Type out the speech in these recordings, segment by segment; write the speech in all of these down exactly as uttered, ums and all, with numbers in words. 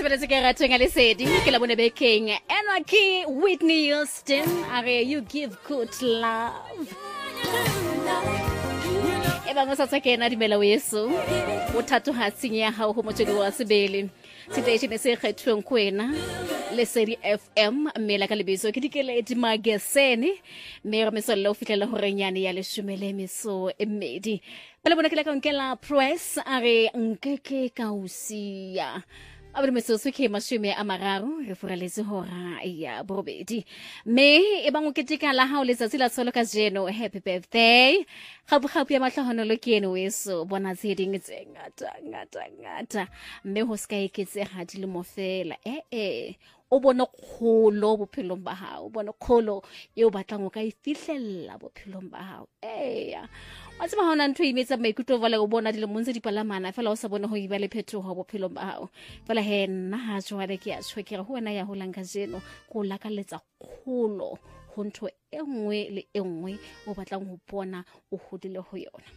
sebeletse ke ratweng a lesedi ke la bone bekeng Anarchy Whitney Houston are you give good love e bang o sa tsakena dimela weso o thato ha tsinya ha ho motswedi wa sebele station se kgethweng kwena lesedi F M mmela ka lebiso ke dikeledi magesene me re mesolo o fitlela hore nyane ya leshomele meso e mmedi bale bona ke la ka nkela press are nkeke ka usia abre mesoso ke mashome a mararo re furaletse hora ya borobedi me e bang o ketika la ha o letsatsi la tsolo ka jeno happy birthday gabu gabu ya matlahonolo ke ene weso bona tseding tse ngata ngata ngata me ho ska iketse ha di le mofela eh eh o bona kholo bophelong ba hao o bona kholo e o batlang o ka ifihlella bophelong ba hao eh ya wa tseba hona ntho e imetsa maikutlo vale o bona dile monse di palamana fela o sa bona ho iba le phetoho bophelong ba hao fela he nna ha jwale ke a tshwekera ho wena ya ho langa jeno go lakaletsa kholo ho ntho e nngwe le e nngwe o batlang ho bona o hodile ho yona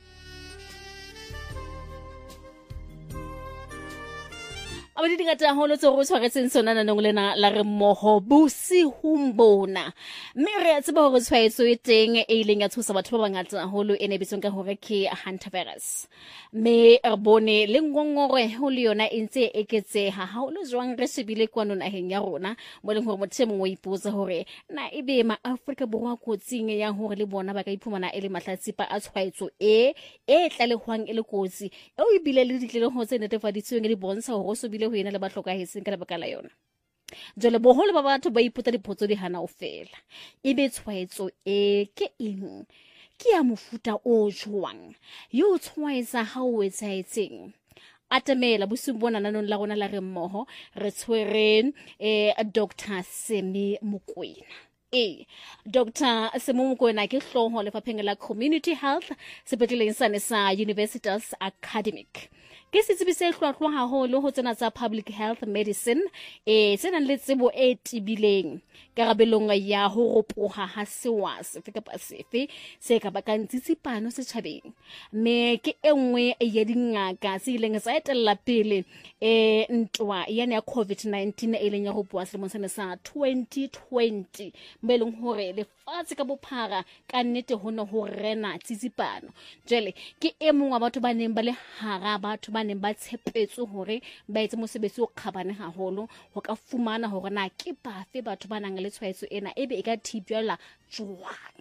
abadi dingata holo tso go tshwaretseng sona nanong lena la re moho busi humbona mme re a tseba hore tshwaetso e teng e ileng ya thusa batho ba bangata holo ene bitsong ka hore ke hantavirus me re bone le ngongore ho le yona e ntse e eketseha haholo jwang re shebile kwano naheng ya rona mo leng hore motho mongwe o ipotsa hore na ebe ma Afrika borwa kotsing ya hore le bona ba ka iphumana e le mahlatsipa a tshwaetso e e tlalehwang e le kotsi e o ibile le ditlele ho tse netefaditsweng di bontsha hore so bile ho ena le ba hlokahetseng ka lebaka la yona jole boholo ba batho ba ipotsa dipotso di hana o fela ebe tshwaetso e ke eng ke ya mofuta o jwang yo tshwaetsa ha o etsaetseng atamela busumbona nanong la rona la re mmoho re tshwere eh Doctor Semi Mokoena e Doctor Semi Mokoena ke hloho lefapheng la Community Health sepetleleng sa sa Universitas Academic ke setsebi se hlwahlwa haholo ho tsena tsa public health medicine e tsena le tsebo e tibileng karabelong ya ho ropoha ha sewa sefe kapa sefe se ka bakang tsitsipano setjhabeng me ke engwe ya dingaka se ileng sa etella pele e ntwa yana ya COVID nineteen e leng ya go bua selemong sena sa twenty twenty mbeleng hore le fatse ka bophara ka nnete hono ho rena tsitsipano jele ke e mongwe wa batho ba neng ba le hara batho ba neng ba tshepetse hore ba etse mosebetsi o kgabane haholo ho ka fumana hore na ke bafe batho ba nang le tshwaetso ena ebe e ka thibela jwang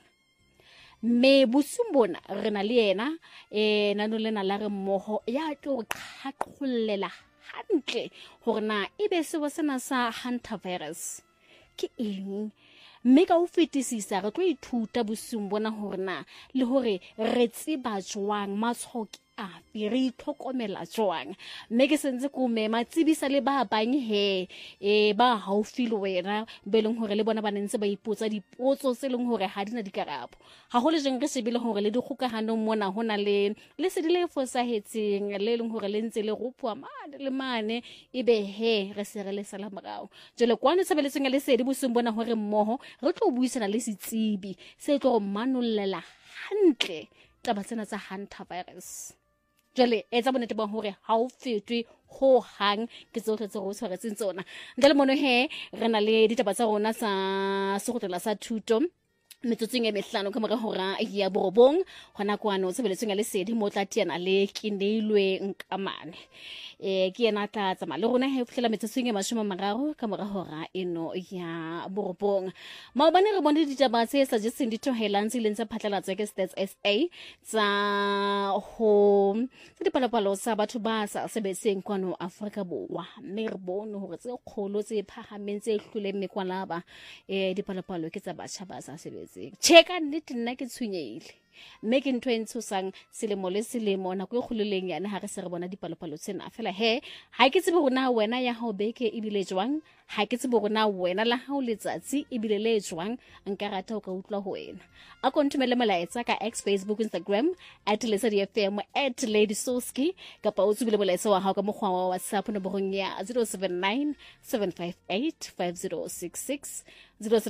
me busumbona re na le yena eh nano lena la re mmoho ya tlo qhaqollela hantle hore na ebe se bo sena sa hantavirus ke eng mme ka o fetisisa re tlo ithuta busumbona hore na le hore re tseba jwang matshoki a re itlhokomela jwang mme ke sentse ko me matsibisa le ba bang he e ba haufi le wena beleng hore le bona ba nentse ba ipotsa dipotso se leng hore ha dina dikarabo ha ho le jeng re shebile hore le dikgokahano mona hona le le se dile fosahetseng le leng hore le ntse le rupwa mane le mane ebe he re se re le sala morao jole kwane sebeletseng le se di busumbona hore mmoho re tlo buisana le setsibi se tlo manollela hantle taba tsena tsa hantavirus jole etsa bonete ba hore ha o fetwe ho hang ke tsohle tse go tshwaretseng tsona ndele mono he re na le ditaba tsa rona sa sekgotla sa thuto metsotseng e mehlano ka mora hora ya borobong hona kwano sebeletseng le sedi mo tla tiana le kineilwe nkamane eh ke ena tla tsama le rona he fihlela metsotseng e mashome mararo ka mora hora eno ya borobong maobane re bone ditaba tse sa jeseng dithohelang tse lentse phatlalatsa ke Stats S A tsa ho tse dipalopalo sa batho ba sa sebetseng kwano Afrika borwa mme re bone hore tse kgolo tse phahameng tse hluleng mekwalaba eh dipalopalo ke tsa batjha ba sa sebetseng cheka nnete nna ke tshwenyeile mme ke ntho e ntshosang selemo le selemo nako e kgololeng yana ha re se re bona dipalopalo tsena fela he ha ke tsebe rona wena ya hao beke e bile jwang ha ke tsebe rona wena la hao letsatsi e bile le jwang nka rata o ka utlwa ho wena a kontumele molaetsa ka X Facebook Instagram at lesedi F M at Lady Soski kapa o tsubile molaetsa wa hao ka mokgwa wa WhatsApp no borong ya zero seven nine seven five eight five zero six six